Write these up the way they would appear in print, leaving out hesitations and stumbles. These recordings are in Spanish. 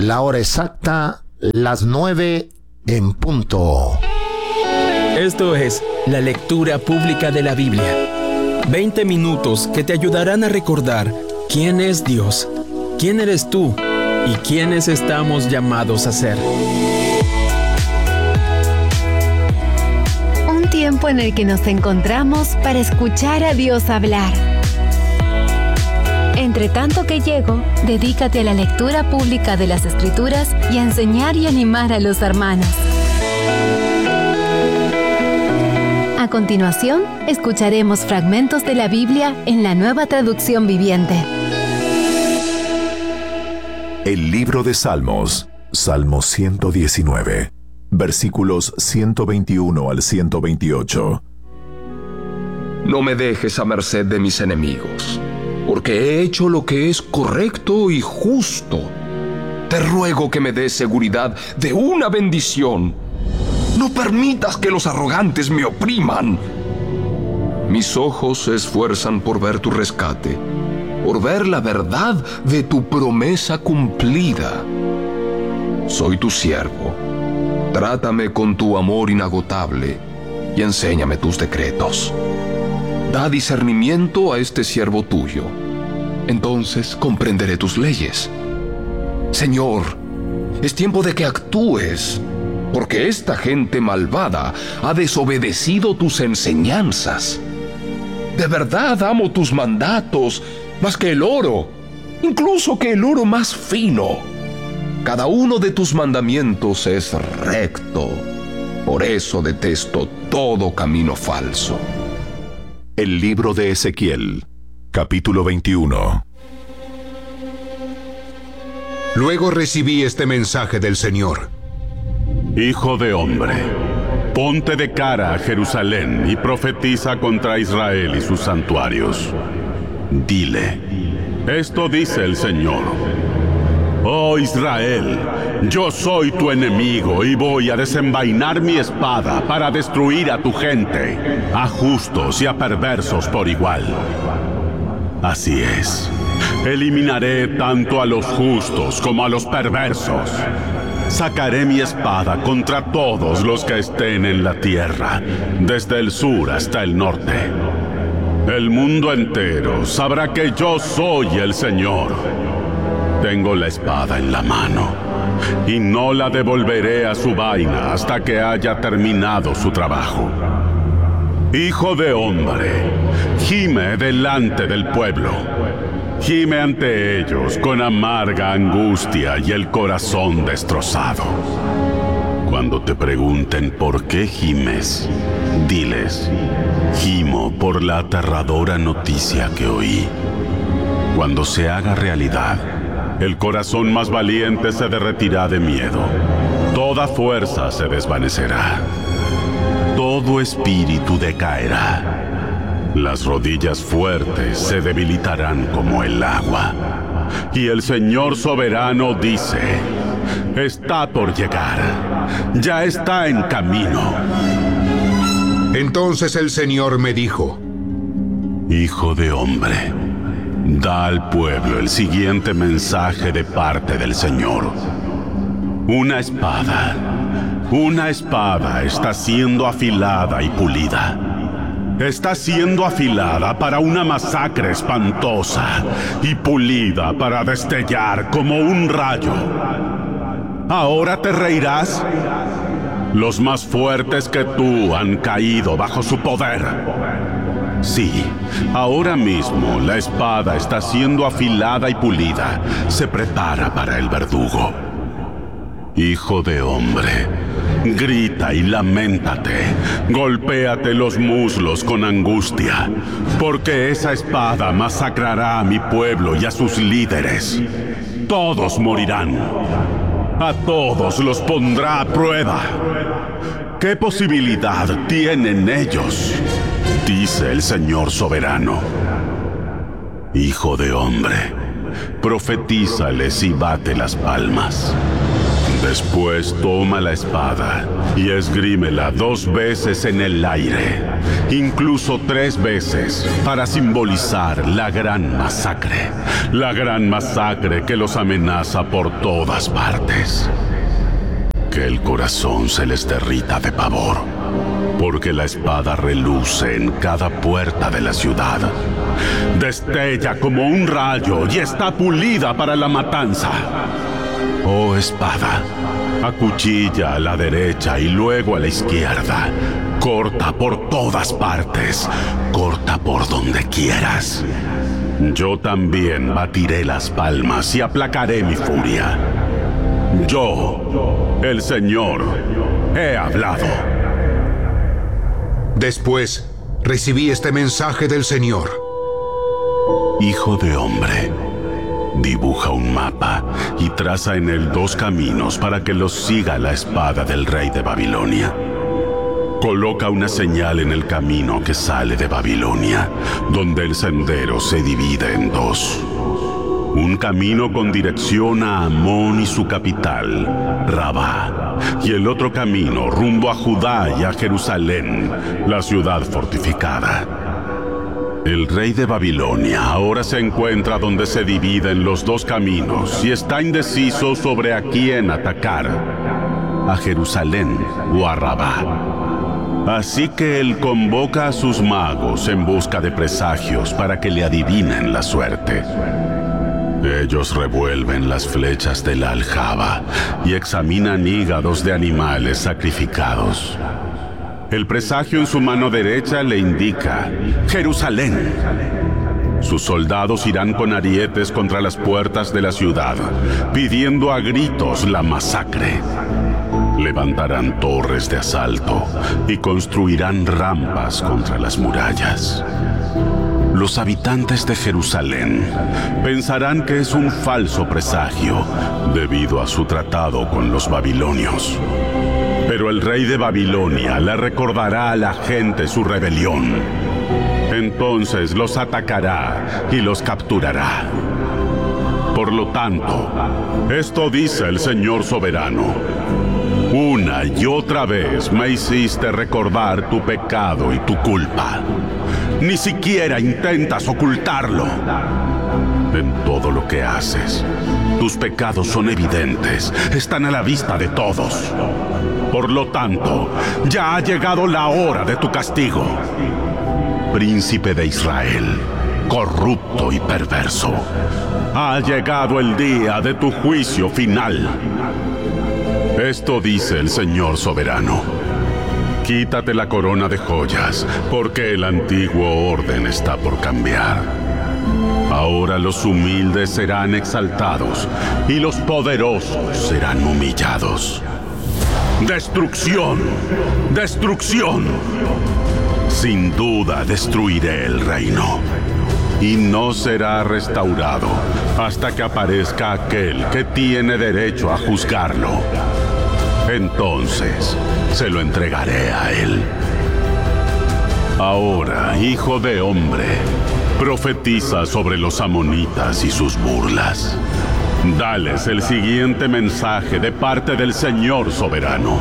La hora exacta, las 9 en punto. Esto es la lectura pública de la Biblia. 20 minutos que te ayudarán a recordar quién es Dios, quién eres tú y quiénes estamos llamados a ser. Un tiempo en el que nos encontramos para escuchar a Dios hablar. Entre tanto que llego, dedícate a la lectura pública de las Escrituras y a enseñar y animar a los hermanos. A continuación, escucharemos fragmentos de la Biblia en la Nueva Traducción Viviente. El libro de Salmos, Salmo 119, versículos 121 al 128. No me dejes a merced de mis enemigos, porque he hecho lo que es correcto y justo. Te ruego que me des seguridad de una bendición. No permitas que los arrogantes me opriman. Mis ojos se esfuerzan por ver tu rescate, por ver la verdad de tu promesa cumplida. Soy tu siervo. Trátame con tu amor inagotable y enséñame tus decretos. Da discernimiento a este siervo tuyo. Entonces comprenderé tus leyes. Señor, es tiempo de que actúes, porque esta gente malvada ha desobedecido tus enseñanzas. De verdad amo tus mandatos más que el oro, incluso que el oro más fino. Cada uno de tus mandamientos es recto. Por eso detesto todo camino falso. El libro de Ezequiel, capítulo 21. Luego recibí este mensaje del Señor. Hijo de hombre, ponte de cara a Jerusalén y profetiza contra Israel y sus santuarios. Dile, esto dice el Señor: Oh Israel, yo soy tu enemigo y voy a desenvainar mi espada para destruir a tu gente, a justos y a perversos por igual. Así es, eliminaré tanto a los justos como a los perversos. Sacaré mi espada contra todos los que estén en la tierra, desde el sur hasta el norte. El mundo entero sabrá que yo soy el Señor. Tengo la espada en la mano, y no la devolveré a su vaina hasta que haya terminado su trabajo. Hijo de hombre, gime delante del pueblo. Gime ante ellos con amarga angustia y el corazón destrozado. Cuando te pregunten por qué gimes, diles: gimo por la aterradora noticia que oí. Cuando se haga realidad, el corazón más valiente se derretirá de miedo. Toda fuerza se desvanecerá. Todo espíritu decaerá. Las rodillas fuertes se debilitarán como el agua. Y el Señor soberano dice: está por llegar. Ya está en camino. Entonces el Señor me dijo: Hijo de hombre, da al pueblo el siguiente mensaje de parte del Señor. Una espada está siendo afilada y pulida. Está siendo afilada para una masacre espantosa y pulida para destellar como un rayo. ¿Ahora te reirás? Los más fuertes que tú han caído bajo su poder. Sí, ahora mismo la espada está siendo afilada y pulida. Se prepara para el verdugo. Hijo de hombre, grita y lamentate. Golpéate los muslos con angustia, porque esa espada masacrará a mi pueblo y a sus líderes. Todos morirán. A todos los pondrá a prueba. ¿Qué posibilidad tienen ellos?, dice el Señor soberano. Hijo de hombre, profetízales y bate las palmas. Después toma la espada y esgrímela 2 veces en el aire, incluso 3 veces, para simbolizar la gran masacre que los amenaza por todas partes. Que el corazón se les derrita de pavor, porque la espada reluce en cada puerta de la ciudad. Destella como un rayo y está pulida para la matanza. Oh espada, acuchilla a la derecha y luego a la izquierda. Corta por todas partes, corta por donde quieras. Yo también batiré las palmas y aplacaré mi furia. Yo, el Señor, he hablado. Después recibí este mensaje del Señor. Hijo de hombre, dibuja un mapa y traza en él 2 caminos para que los siga la espada del rey de Babilonia. Coloca una señal en el camino que sale de Babilonia, donde el sendero se divide en 2. Un camino con dirección a Amón y su capital, Rabá, y el otro camino rumbo a Judá y a Jerusalén, la ciudad fortificada. El rey de Babilonia ahora se encuentra donde se dividen los 2 caminos y está indeciso sobre a quién atacar, a Jerusalén o a Rabá. Así que él convoca a sus magos en busca de presagios para que le adivinen la suerte. Ellos revuelven las flechas de la aljaba y examinan hígados de animales sacrificados. El presagio en su mano derecha le indica Jerusalén. Sus soldados irán con arietes contra las puertas de la ciudad, pidiendo a gritos la masacre. Levantarán torres de asalto y construirán rampas contra las murallas. Los habitantes de Jerusalén pensarán que es un falso presagio debido a su tratado con los babilonios. Pero el rey de Babilonia le recordará a la gente su rebelión. Entonces los atacará y los capturará. Por lo tanto, esto dice el Señor soberano: una y otra vez me hiciste recordar tu pecado y tu culpa. Ni siquiera intentas ocultarlo. En todo lo que haces, tus pecados son evidentes, están a la vista de todos. Por lo tanto, ya ha llegado la hora de tu castigo. Príncipe de Israel, corrupto y perverso, ha llegado el día de tu juicio final. Esto dice el Señor soberano: quítate la corona de joyas, porque el antiguo orden está por cambiar. Ahora los humildes serán exaltados y los poderosos serán humillados. ¡Destrucción! ¡Destrucción! Sin duda destruiré el reino, y no será restaurado hasta que aparezca aquel que tiene derecho a juzgarlo. Entonces se lo entregaré a él. Ahora, hijo de hombre, profetiza sobre los amonitas y sus burlas. Dales el siguiente mensaje de parte del Señor soberano.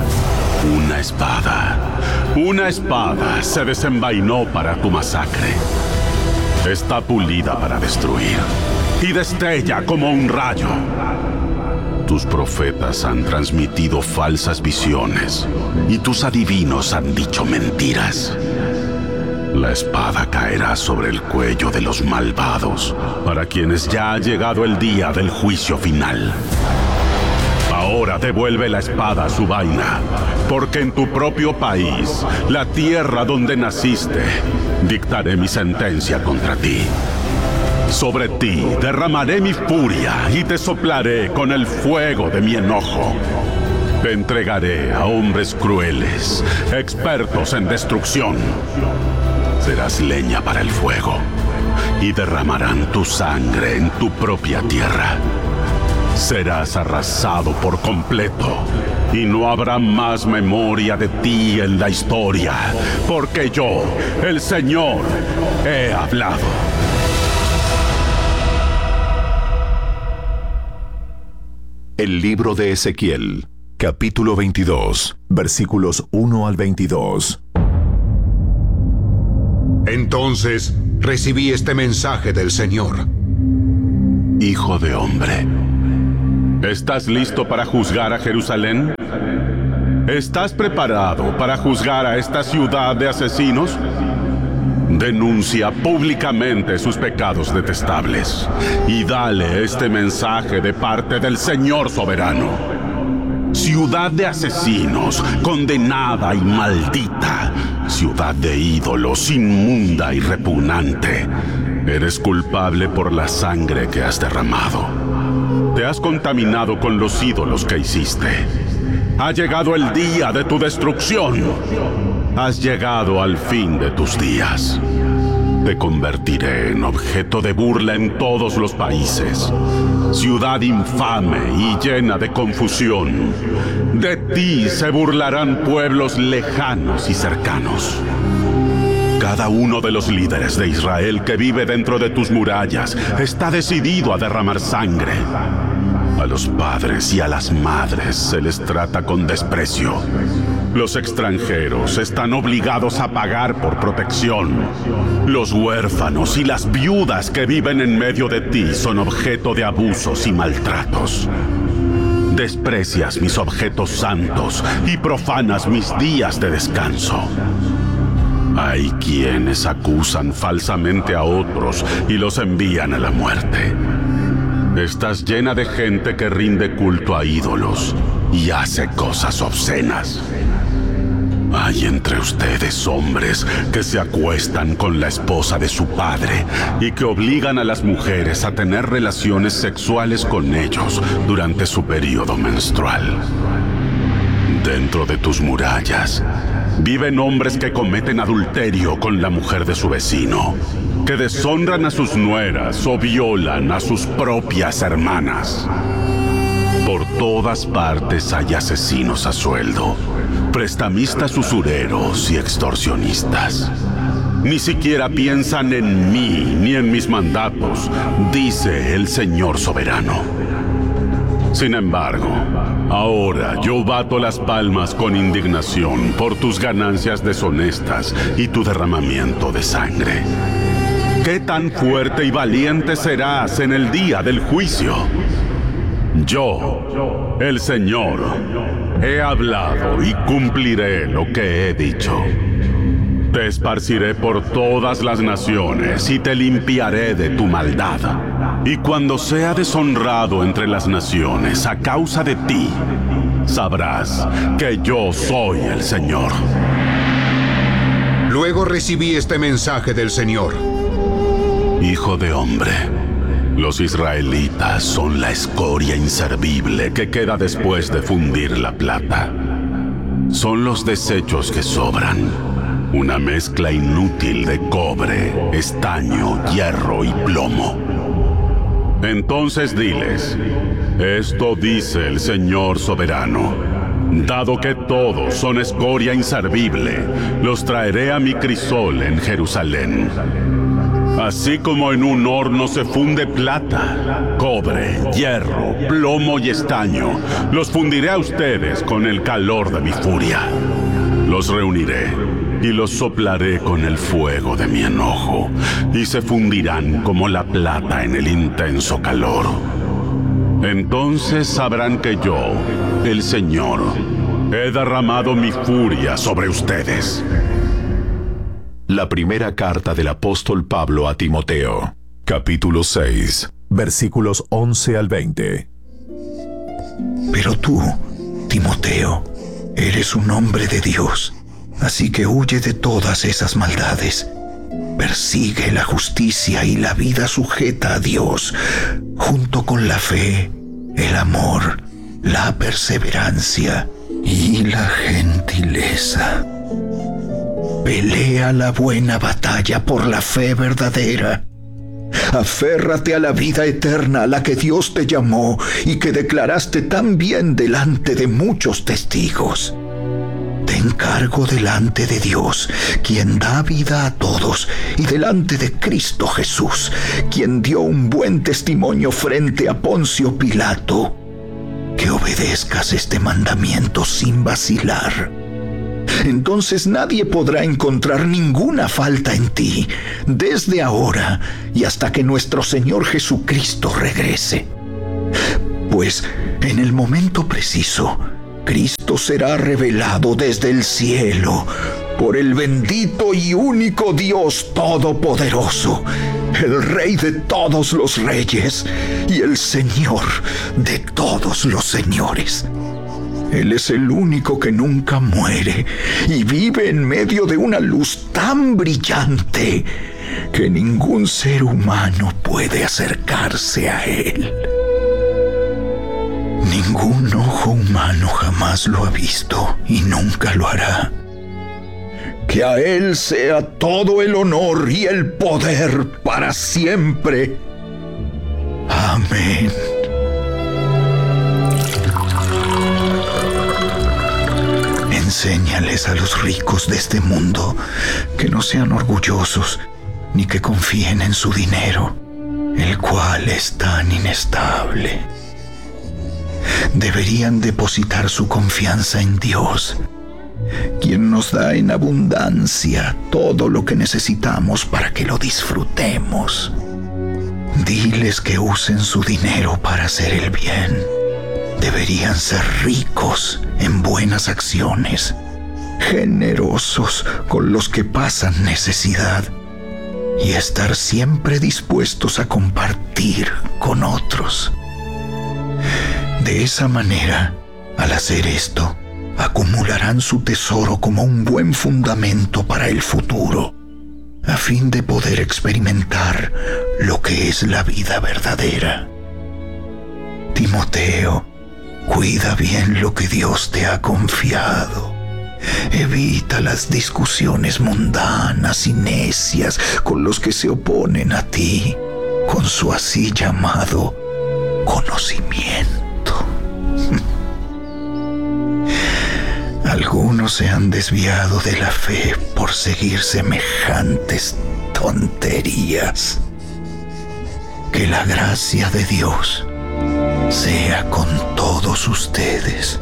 Una espada se desenvainó para tu masacre. Está pulida para destruir y destella como un rayo. Tus profetas han transmitido falsas visiones y tus adivinos han dicho mentiras. La espada caerá sobre el cuello de los malvados, para quienes ya ha llegado el día del juicio final. Ahora devuelve la espada a su vaina, porque en tu propio país, la tierra donde naciste, dictaré mi sentencia contra ti. Sobre ti derramaré mi furia y te soplaré con el fuego de mi enojo. Te entregaré a hombres crueles, expertos en destrucción. Serás leña para el fuego y derramarán tu sangre en tu propia tierra. Serás arrasado por completo y no habrá más memoria de ti en la historia, porque yo, el Señor, he hablado. El libro de Ezequiel, capítulo 22, versículos 1 al 22. Entonces recibí este mensaje del Señor. Hijo de hombre, ¿estás listo para juzgar a Jerusalén? ¿Estás preparado para juzgar a esta ciudad de asesinos? Denuncia públicamente sus pecados detestables y dale este mensaje de parte del Señor soberano. Ciudad de asesinos, condenada y maldita, ciudad de ídolos, inmunda y repugnante. Eres culpable por la sangre que has derramado. Te has contaminado con los ídolos que hiciste. Ha llegado el día de tu destrucción. Has llegado al fin de tus días. Te convertiré en objeto de burla en todos los países. Ciudad infame y llena de confusión. De ti se burlarán pueblos lejanos y cercanos. Cada uno de los líderes de Israel que vive dentro de tus murallas está decidido a derramar sangre. A los padres y a las madres se les trata con desprecio. Los extranjeros están obligados a pagar por protección. Los huérfanos y las viudas que viven en medio de ti son objeto de abusos y maltratos. Desprecias mis objetos santos y profanas mis días de descanso. Hay quienes acusan falsamente a otros y los envían a la muerte. Estás llena de gente que rinde culto a ídolos y hace cosas obscenas. Hay entre ustedes hombres que se acuestan con la esposa de su padre y que obligan a las mujeres a tener relaciones sexuales con ellos durante su periodo menstrual. Dentro de tus murallas viven hombres que cometen adulterio con la mujer de su vecino, que deshonran a sus nueras o violan a sus propias hermanas. Por todas partes hay asesinos a sueldo, prestamistas usureros y extorsionistas. Ni siquiera piensan en mí ni en mis mandatos, dice el Señor soberano. Sin embargo, ahora yo bato las palmas con indignación por tus ganancias deshonestas y tu derramamiento de sangre. ¿Qué tan fuerte y valiente serás en el día del juicio? Yo, el Señor, he hablado y cumpliré lo que he dicho. Te esparciré por todas las naciones y te limpiaré de tu maldad. Y cuando sea deshonrado entre las naciones a causa de ti, sabrás que yo soy el Señor. Luego recibí este mensaje del Señor. Hijo de hombre, los israelitas son la escoria inservible que queda después de fundir la plata. Son los desechos que sobran, una mezcla inútil de cobre, estaño, hierro y plomo. Entonces diles, esto dice el Señor soberano: dado que todos son escoria inservible, los traeré a mi crisol en Jerusalén. Así como en un horno se funde plata, cobre, hierro, plomo y estaño, los fundiré a ustedes con el calor de mi furia. Los reuniré y los soplaré con el fuego de mi enojo, y se fundirán como la plata en el intenso calor. Entonces sabrán que yo, el Señor, he derramado mi furia sobre ustedes. La primera carta del apóstol Pablo a Timoteo, capítulo 6, versículos 11 al 20. Pero tú, Timoteo, eres un hombre de Dios, así que huye de todas esas maldades. Persigue la justicia y la vida sujeta a Dios, junto con la fe, el amor, la perseverancia y la gentileza. Pelea la buena batalla por la fe verdadera. Aférrate a la vida eterna a la que Dios te llamó y que declaraste tan bien delante de muchos testigos. Te encargo delante de Dios, quien da vida a todos, y delante de Cristo Jesús, quien dio un buen testimonio frente a Poncio Pilato. que obedezcas este mandamiento sin vacilar. Entonces nadie podrá encontrar ninguna falta en ti, desde ahora y hasta que nuestro Señor Jesucristo regrese. Pues en el momento preciso, Cristo será revelado desde el cielo por el bendito y único Dios Todopoderoso, el Rey de todos los reyes y el Señor de todos los señores. Él es el único que nunca muere y vive en medio de una luz tan brillante que ningún ser humano puede acercarse a Él. Ningún ojo humano jamás lo ha visto y nunca lo hará. Que a Él sea todo el honor y el poder para siempre. Amén. Enséñales a los ricos de este mundo que no sean orgullosos ni que confíen en su dinero, el cual es tan inestable. Deberían depositar su confianza en Dios, quien nos da en abundancia todo lo que necesitamos para que lo disfrutemos. Diles que usen su dinero para hacer el bien. Deberían ser ricos en buenas acciones, generosos con los que pasan necesidad y estar siempre dispuestos a compartir con otros. De esa manera, al hacer esto, acumularán su tesoro como un buen fundamento para el futuro, a fin de poder experimentar lo que es la vida verdadera. Timoteo, cuida bien lo que Dios te ha confiado. Evita las discusiones mundanas y necias con los que se oponen a ti, con su así llamado conocimiento. Algunos se han desviado de la fe por seguir semejantes tonterías. Que la gracia de Dios sea con todos ustedes.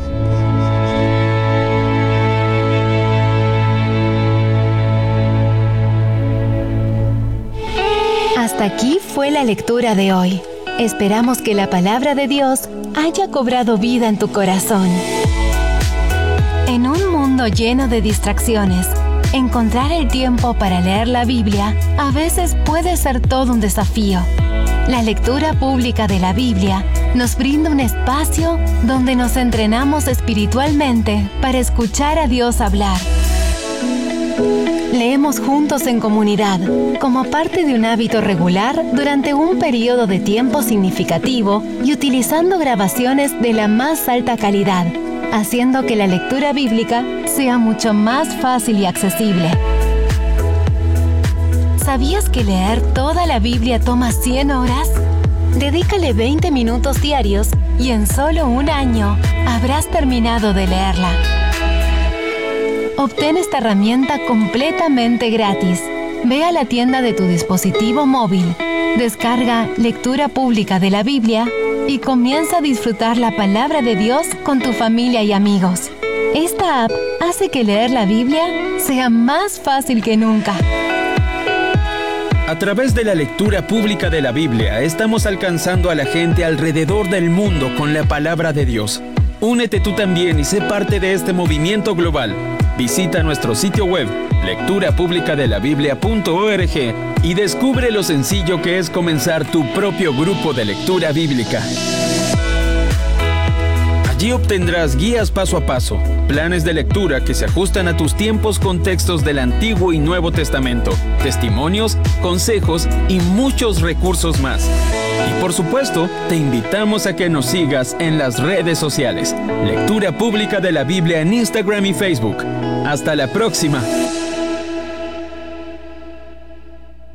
Hasta aquí fue la lectura de hoy. Esperamos que la palabra de Dios haya cobrado vida en tu corazón. En un mundo lleno de distracciones, encontrar el tiempo para leer la Biblia a veces puede ser todo un desafío. La lectura pública de la Biblia nos brinda un espacio donde nos entrenamos espiritualmente para escuchar a Dios hablar. Leemos juntos en comunidad, como parte de un hábito regular durante un periodo de tiempo significativo y utilizando grabaciones de la más alta calidad, haciendo que la lectura bíblica sea mucho más fácil y accesible. ¿Sabías que leer toda la Biblia toma 100 horas? Dedícale 20 minutos diarios y en solo un año habrás terminado de leerla. Obtén esta herramienta completamente gratis. Ve a la tienda de tu dispositivo móvil, descarga Lectura Pública de la Biblia y comienza a disfrutar la palabra de Dios con tu familia y amigos. Esta app hace que leer la Biblia sea más fácil que nunca. A través de la lectura pública de la Biblia, estamos alcanzando a la gente alrededor del mundo con la palabra de Dios. Únete tú también y sé parte de este movimiento global. Visita nuestro sitio web, lecturapublicadelabiblia.org, y descubre lo sencillo que es comenzar tu propio grupo de lectura bíblica. Allí obtendrás guías paso a paso, planes de lectura que se ajustan a tus tiempos con textos del Antiguo y Nuevo Testamento, testimonios, consejos y muchos recursos más. Y por supuesto, te invitamos a que nos sigas en las redes sociales. Lectura Pública de la Biblia en Instagram y Facebook. Hasta la próxima.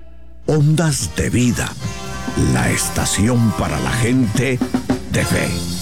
Ondas de Vida, la estación para la gente de fe.